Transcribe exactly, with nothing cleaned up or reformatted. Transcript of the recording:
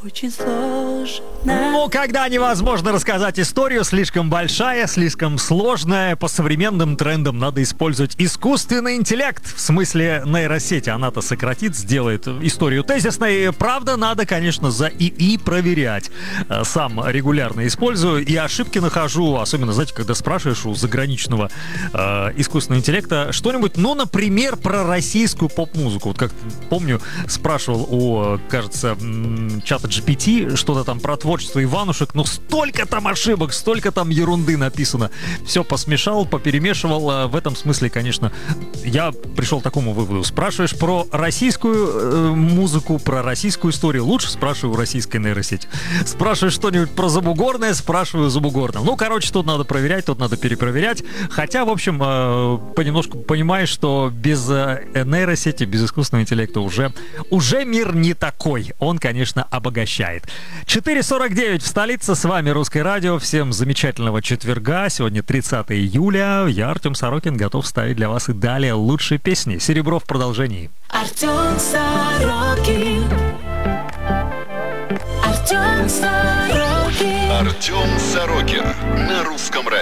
очень сложно. Ну, когда невозможно рассказать историю, слишком большая, слишком сложная, по современным трендам надо использовать искусственный интеллект, в смысле нейросети. Она-то сократит, сделает историю тезисной. Правда, надо, конечно, за ИИ проверять. Сам регулярно использую и ошибки нахожу, особенно, знаете, когда спрашиваешь у заграничного э, искусственного интеллекта что-нибудь, ну, например, про российскую поп-музыку. Вот как помню, спрашивал у, кажется, чата джи пи ти что-то там про творчество Иванушек, ну столько там ошибок, столько там ерунды написано. Все посмешал, поперемешивал. В этом смысле, конечно, я пришел к такому выводу. Спрашиваешь про российскую э, музыку, про российскую историю, лучше спрашиваю у российской нейросети. Спрашиваешь что-нибудь про Забугорное, спрашиваю у Забугорного. Ну, короче, тут надо проверять, тут надо перепроверять. Хотя, в общем, э, понемножку понимаешь, что без э, нейросети, без искусственного интеллекта уже, уже мир не такой. Он, конечно, обогащает. четыре сорок девять в столице. С вами Русское радио. Всем замечательного четверга. Сегодня тридцатое июля. Я, Артем Сорокин, готов ставить для вас и далее лучшие песни. Серебро в продолжении. Артем Сорокин. Артем Сорокин. Артем Сорокин на Русском радио.